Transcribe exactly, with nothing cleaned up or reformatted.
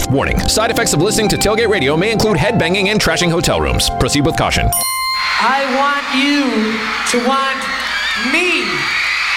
Warning, side effects of listening to Tailgate Radio may include headbanging and trashing hotel rooms. Proceed with caution. I want you to want me.